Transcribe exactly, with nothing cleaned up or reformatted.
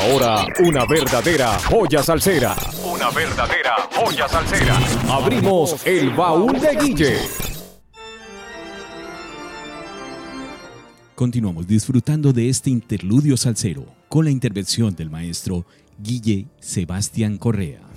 ahora, una verdadera joya salsera. Una verdadera joya salsera. Abrimos el baúl de Guille. Continuamos disfrutando de este interludio salsero con la intervención del maestro Guille Sebastián Correa.